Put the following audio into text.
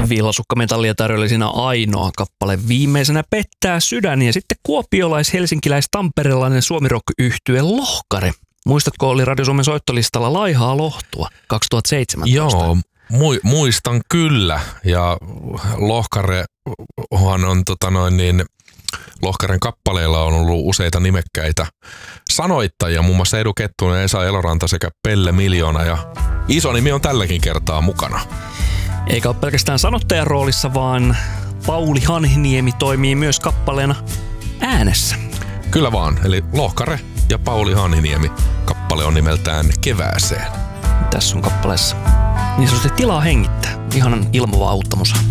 Villasukkametallia tarjoili siinä ainoa kappale. Viimeisenä Pettää sydän ja sitten kuopiolais-helsinkiläis-tamperelainen suomirock-yhtye Lohkare. Muistatko, oli Radio Suomen soittolistalla Laihaa lohtua 2017? Joo, muistan kyllä. Ja Lohkarehan on Lohkaren kappaleilla on ollut useita nimekkäitä sanoittajia, muun muassa Edu Kettunen, Esa Eloranta sekä Pelle Miljoona, ja iso nimi on tälläkin kertaa mukana. Eikä ole pelkästään sanottajan roolissa, vaan Pauli Hanhiniemi toimii myös kappaleena äänessä. Kyllä vaan, eli Lohkare ja Pauli Hanhiniemi. Kappale on nimeltään Kevääseen. Tässä on kappaleessa niin sanotusti tilaa hengittää. Ihanan ilmava auttamusa.